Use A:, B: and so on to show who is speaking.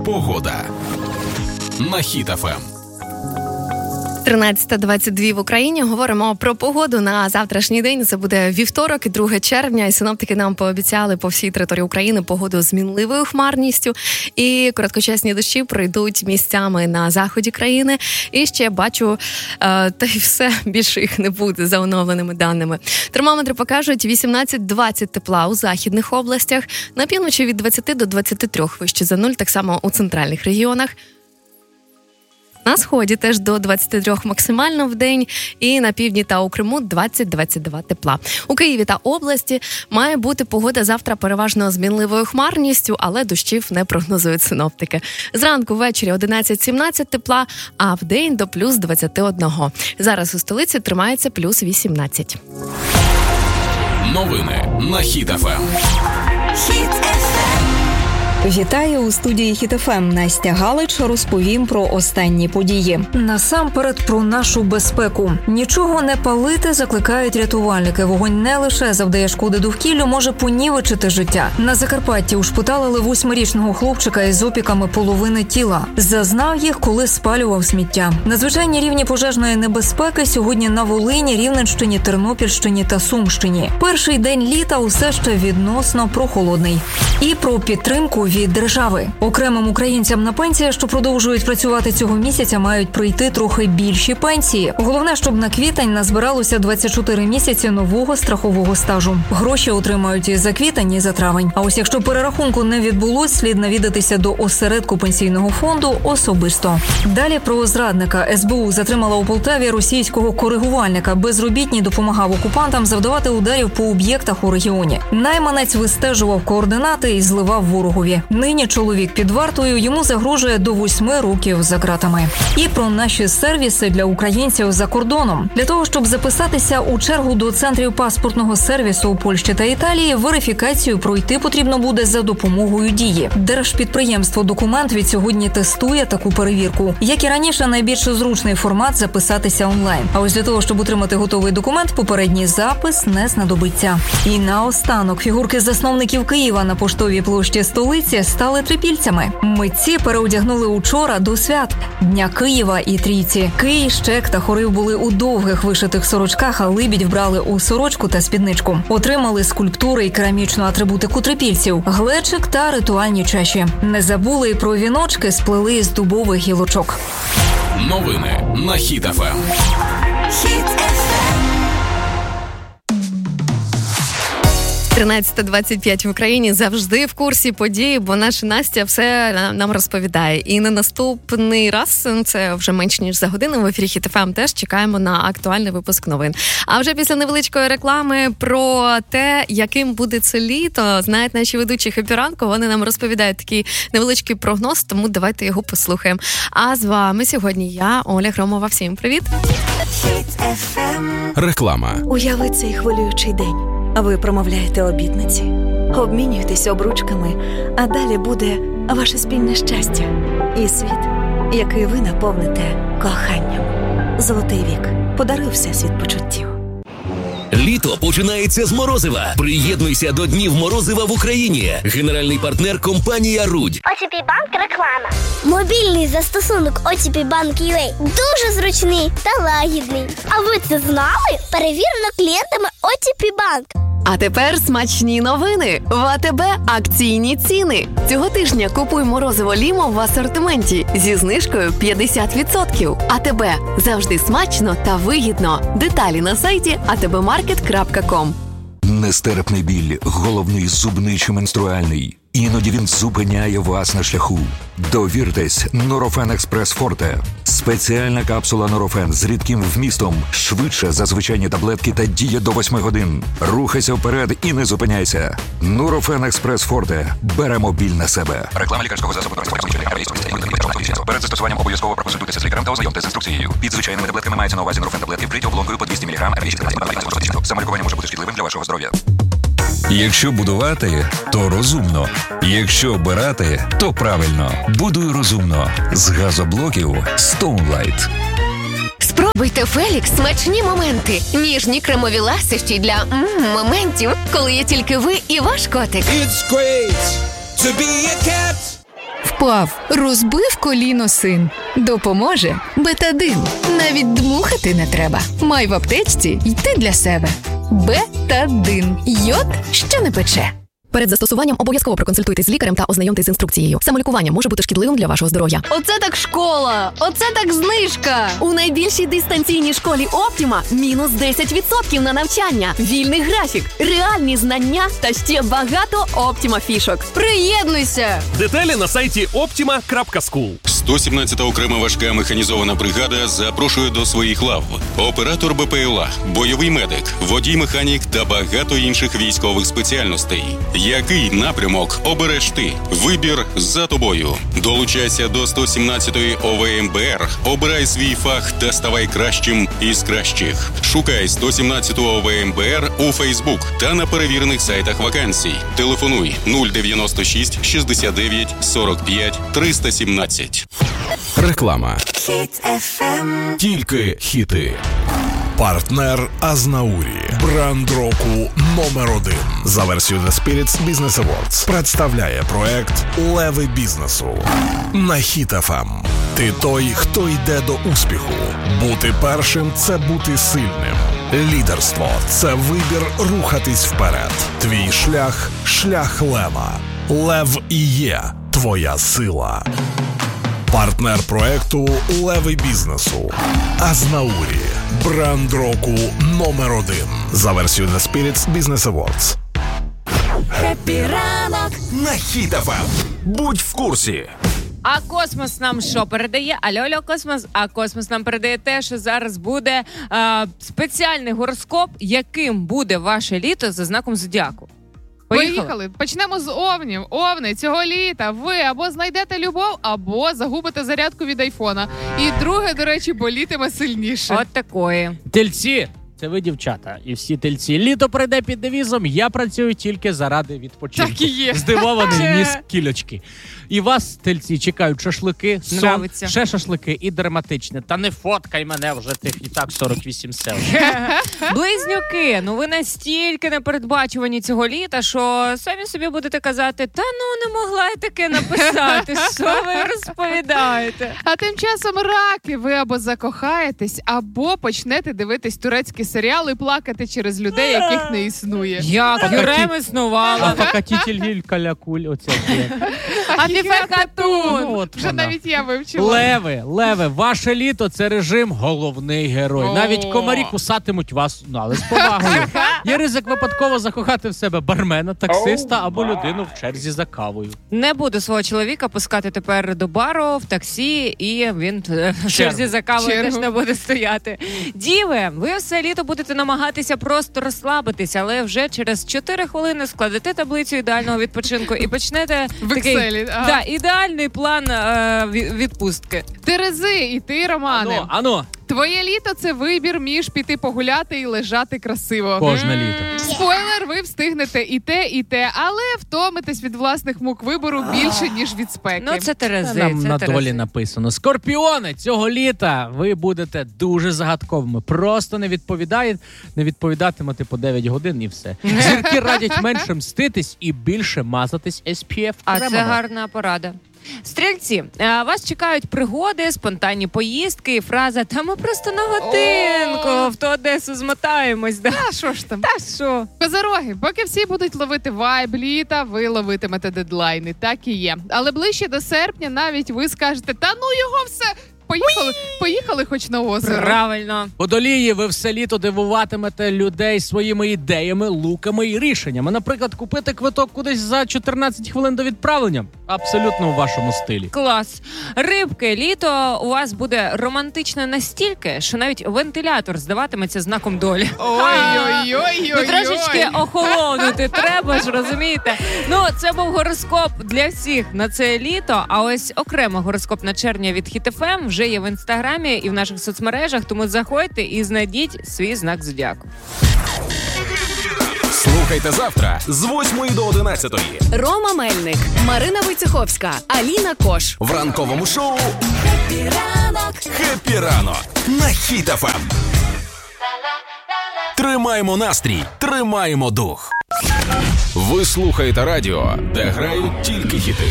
A: Погода на Хіт ФМ.
B: 13:22 в Україні. Говоримо про погоду на завтрашній день. Це буде вівторок, 2 червня. І синоптики нам пообіцяли по всій території України погоду з мінливою хмарністю. І короткочасні дощі пройдуть місцями на заході країни. І ще бачу, та й все, більше їх не буде за оновленими даними. Термометри покажуть 18-20 тепла у західних областях. На півночі від 20 до 23 вище за нуль, так само у центральних регіонах. На сході теж до 23 максимально в день, і на півдні та у Криму 20-22 тепла. У Києві та області має бути погода завтра переважно з мінливою хмарністю, але дощів не прогнозують синоптики. Зранку ввечері 11-17 тепла, а в день до плюс 21. Зараз у столиці тримається плюс 18.
A: Новини на Хіт ФМ.
C: Вітаю у студії Хіт ФМ. Настя Галич, розповім про останні події. Насамперед про нашу безпеку. Нічого не палити, закликають рятувальники. Вогонь не лише завдає шкоди довкіллю, може понівечити життя. На Закарпатті ушпиталили 8-річного хлопчика із опіками половини тіла. Зазнав їх, коли спалював сміття. Надзвичайні рівні пожежної небезпеки сьогодні на Волині, Рівненщині, Тернопільщині та Сумщині. Перший день літа усе ще відносно прохолодний. І про підтримку від держави. Окремим українцям на пенсії, що продовжують працювати цього місяця, мають прийти трохи більші пенсії. Головне, щоб на квітень назбиралося 24 місяці нового страхового стажу. Гроші отримають і за квітень, і за травень. А ось якщо перерахунку не відбулось, слід навідатися до осередку пенсійного фонду особисто. Далі про зрадника. СБУ затримала у Полтаві російського коригувальника. Безробітний допомагав окупантам завдавати ударів по об'єктах у регіоні. Найманець вистежував координати і зливав ворогові. Нині чоловік під вартою, йому загрожує до 8 років за ґратами. І про наші сервіси для українців за кордоном. Для того, щоб записатися у чергу до центрів паспортного сервісу у Польщі та Італії, верифікацію пройти потрібно буде за допомогою Дії. Держпідприємство «Документ» від сьогодні тестує таку перевірку. Як і раніше, найбільш зручний формат – записатися онлайн. А ось для того, щоб отримати готовий документ, попередній запис не знадобиться. І наостанок, фігурки засновників Києва на Поштовій площі столиці стали трипільцями. Митці переодягнули учора до свят – Дня Києва і Трійці. Кий, Щек та Хорив були у довгих вишитих сорочках, а Либідь вбрали у сорочку та спідничку. Отримали скульптури і керамічну атрибутику трипільців – глечик та ритуальні чаші. Не забули й про віночки, сплели з дубових гілочок.
A: Новини на Хіт ФМ.
B: Хіт ФМ. 13:25 в Україні, завжди в курсі подій, бо наша Настя все нам розповідає. І на наступний раз, це вже менш ніж за годину, в ефірі Хіт ФМ теж чекаємо на актуальний випуск новин. А вже після невеличкої реклами про те, яким буде це літо, знають наші ведучі Хеппі ранку, вони нам розповідають такий невеличкий прогноз, тому давайте його послухаємо. А з вами сьогодні я, Оля Громова. Всім привіт!
A: Реклама.
D: Уяви цей хвилюючий день. Ви промовляєте обітниці, обмінюєтесь обручками, а далі буде ваше спільне щастя і світ, який ви наповните коханням. Золотий вік. Подаруй всесвіт почуттів.
E: Літо починається з морозива. Приєднуйся до Днів морозива в Україні. Генеральний партнер – компанія «Рудь».
F: OTP Bank реклама. Мобільний застосунок OTP Bank UA дуже зручний та лагідний. А ви це знали? Перевірено клієнтами OTP Bank.
B: А тепер смачні новини. В АТБ акційні ціни. Цього тижня купуй морозиво Лімо в асортименті зі знижкою 50%. АТБ. Завжди смачно та вигідно. Деталі на сайті atbmarket.com.
G: Нестерпний біль, головний зубний чи менструальний. Іноді він зупиняє вас на шляху. Довіртесь Нурофен Експрес Форте. Спеціальна капсула Нурофен з рідким вмістом. Швидше за звичайні таблетки та діє до 8 годин. Рухайся вперед і не зупиняйся. Нурофен Експрес Форте. Беремо біль на себе. Реклама лікарського засобу. Перед застосуванням обов'язково проконсультуйтеся з лікарем та ознайомтеся з інструкцією. Під звичайними таблетками мається на увазі Нурофен таблетки вкриті оболонкою по 200 мг. Самолікування може бути шкідливим для вашого здоров'я.
H: Якщо будувати, то розумно. Якщо обирати, то правильно. Будуй розумно. З газоблоків Stoneline.
I: Спробуйте Фелікс смачні моменти. Ніжні кремові ласощі для моментів, коли є тільки ви і ваш котик.
J: It's great to be a cat. Впав, розбив коліно син. Допоможе Бетадин. Навіть дмухати не треба. Май в аптечці й ти для себе. Бетадин. Йод, що не пече.
B: Перед застосуванням обов'язково проконсультуйтесь з лікарем та ознайомтесь з інструкцією. Самолікування може бути шкідливим для вашого здоров'я.
I: Оце так школа! Оце так знижка!
K: У найбільшій дистанційній школі Оптіма мінус 10% на навчання, вільний графік, реальні знання та ще багато Оптіма фішок.
I: Приєднуйся!
L: Деталі на сайті optima.school.
M: 117-та окрема важка механізована бригада запрошує до своїх лав. Оператор БПЛА, бойовий медик, водій-механік та багато інших військових спеціальностей. Який напрямок обереш ти? Вибір за тобою. Долучайся до 117-ї ОВМБР, обирай свій фах та ставай кращим із кращих. Шукай 117-ту ОВМБР у Фейсбук та на перевірених сайтах вакансій. Телефонуй 096 69 45 317.
A: Реклама.
N: Хіт FM.
A: Тільки хіти.
O: Партнер Азнаурі. Бренд року номер 1. За версією The Spirits Business Awards представляє проект «Леви бізнесу» на Хіт FM. Ти той, хто йде до успіху. Бути першим – це бути сильним. Лідерство – це вибір рухатись вперед. Твій шлях – шлях лева. Лев і є твоя сила. Партнер проекту «Леви бізнесу» Азнаурі. Бренд року номер 1. За версією The Spirits Business Awards.
N: Хеппі ранок
A: на Хіт FM. Будь в курсі.
P: А космос нам що передає? Алло, космос. А космос нам передає те, що зараз буде спеціальний гороскоп, яким буде ваше літо за знаком зодіаку.
Q: Поїхали. Почнемо з овнів. Овни, цього літа ви або знайдете любов, або загубите зарядку від айфона. І друге, до речі, болітиме сильніше.
P: От такої.
R: Тельці. Це ви, дівчата, і всі тельці. Літо прийде під девізом «Я працюю тільки заради відпочинку».
Q: Так і є.
R: Здивований ніс кільочки. І вас, тельці, чекають шашлики, сон, ще шашлики і драматичне. Та не фоткай мене вже тих і так 48 сел.
P: Близнюки, ви настільки непередбачувані цього літа, що самі собі будете казати, та не могла я таке написати, що ви розповідаєте.
Q: А тим часом раки, ви або закохаєтесь, або почнете дивитись турецькі серіали і плакати через людей, яких не існує.
P: Як Юрем існувала.
R: Покатітель калякуль, оце.
Q: Афіфекатун. Вже навіть я вивчила.
R: Леви, ваше літо – це режим головний герой. Навіть комарі кусатимуть вас, але з повагою. Є ризик випадково закохати в себе бармена, таксиста або людину в черзі за кавою.
P: Не буду свого чоловіка пускати тепер до бару, в таксі, і він в черзі за кавою теж не буде стояти. Діви, ви все літо будете намагатися просто розслабитися, але вже через 4 хвилини складете таблицю ідеального відпочинку і почнете такий ідеальний план відпустки.
Q: Терези, і ти, Романе.
R: Ану.
Q: Твоє літо – це вибір між піти погуляти і лежати красиво.
R: Кожне літо.
Q: Спойлер, ви встигнете і те, але втомитесь від власних мук вибору більше, ніж від спеки.
P: Це Терези.
R: Нам на долі написано. Скорпіони, цього літа ви будете дуже загадковими. Просто не відповідатимете по 9 годин і все. Зірки радять менше мститись і більше мазатись SPF.
P: А це гарна порада. Стрільці, вас чекають пригоди, спонтанні поїздки і фраза «Та ми просто на годинку в ту Одесу змотаємось». Да?
Q: Що ж там?
P: Та що?
Q: Козороги, поки всі будуть ловити вайб літа, ви ловитимете дедлайни. Так і є. Але ближче до серпня навіть ви скажете «Та його все...» Поїхали хоч на озеро.
P: Правильно.
R: Водолії, ви все літо дивуватимете людей своїми ідеями, луками і рішеннями. Наприклад, купити квиток кудись за 14 хвилин до відправлення. Абсолютно у вашому стилі.
P: Клас. Рибки, літо у вас буде романтичне настільки, що навіть вентилятор здаватиметься знаком долі.
Q: Ой-ой-ой-ой-ой.
P: Трошечки охолонути треба ж, розумієте? Це був гороскоп для всіх на це літо, а ось окремо гороскоп на червня від Хіт FM вже є в Інстаграмі і в наших соцмережах, тому заходьте і знайдіть свій знак зодіаку.
A: Слухайте завтра з 8 до 11.
K: Рома Мельник, Марина Войцеховська, Аліна Кош.
A: В ранковому шоу
N: Хеппі ранок.
A: «Хеппі ранок» на Хіт FM. Тримаємо настрій, тримаємо дух. Ви слухаєте радіо, де грають тільки хіти.